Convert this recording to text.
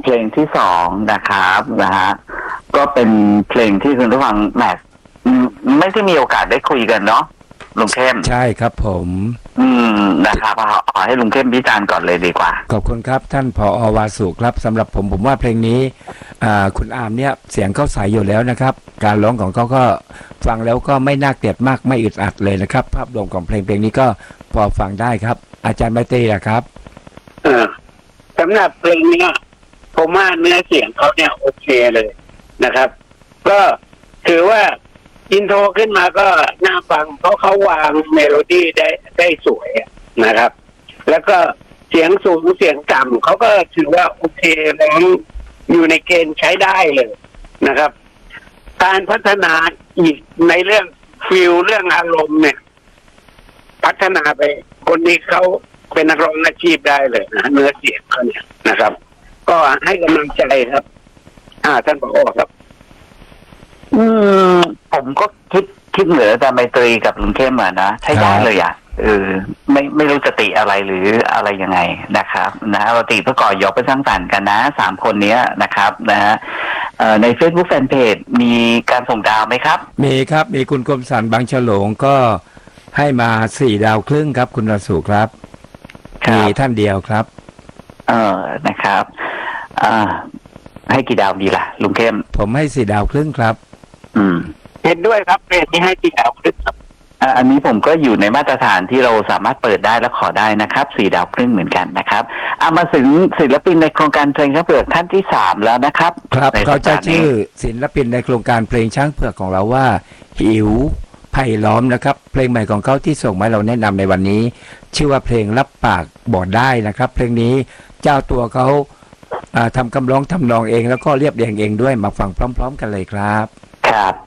เพลงที่สองนะครับนะฮะก็เป็นเพลงที่คุณผู้ฟังแหมไม่ได้มีโอกาสได้คุยกันเนาะลุงเข้มใช่ครับผมนะครับขอให้ลุงเข้มพิจารณ์ก่อนเลยดีกว่าขอบคุณครับท่านผอ.วาสุครับสำหรับผมว่าเพลงนี้คุณอาร์มเนี่ยเสียงเขาใสอยู่แล้วนะครับการร้องของเขาก็ฟังแล้วก็ไม่น่าเกลียดมากไม่อึดอัดเลยนะครับภาพรวมของเพลงนี้ก็พอฟังได้ครับอาจารย์ไมตรีครับสำหรับเพลงนี้ผมว่าเนื้อเสียงเขาเนี่ยโอเคเลยนะครับก็ถือว่าอินโทรขึ้นมาก็น่าฟังเพราะเขาวางเมโลดี้ได้สวยนะครับแล้วก็เสียงสูงเสียงต่ำเขาก็ถือว่าโอเคแล้วอยู่ในเกณฑ์ใช้ได้เลยนะครับการพัฒนาอีกในเรื่องฟิลเรื่องอารมณ์เนี่ยพัฒนาไปคนนี้เขาเป็นนักร้องอาชีพได้เลยนะเนื้อเสียงเขาเนี่ยนะครับก็ให้กำลังใจครับท่านผอ.ครับผมก็คิดเหลือแต่ไมตรีกับลุงเข้มอ่ะนะใช้ได้เลยอ่ะไม่รู้จะติอะไรหรืออะไรยังไงนะครับนะเราติเพื่อก่อยกไปสร้างสรรค์กันนะ3คนนี้นะครับนะฮะใน Facebook Fanpage มีการส่งดาวไหมครับมีครับมีคุณคมสันต์บางฉลงก็ให้มา4 ดาวครึ่งครับคุณวาสุครับมีท่านเดียวครับนะครับให้กี่ดาวดีล่ะลุงเข้มผมให้4 ดาวครึ่งครับเห็นด้วยครับเป็นที่ให้4 ดาวครึ่งครับอันนี้ผมก็อยู่ในมาตรฐานที่เราสามารถเปิดได้และขอได้นะครับ4 ดาวครึ่งเหมือนกันนะครับมาถึงศิลปินในโครงการเพลงช้างเผือกท่านที่3แล้วนะครับครับเขาจะชื่อศิลปินในโครงการเพลงช้างเผือกของเราว่าหิวไผ่ล้อมนะครับเพลงใหม่ของเขาที่ส่งมาเราแนะนำในวันนี้ชื่อว่าเพลงรับปากบอกได้นะครับเพลงนี้เจ้าตัวเขาทำคำร้องทำนองเองแล้วก็เรียบเรียงเองด้วยมาฟังพร้อมๆกันเลยครับครับ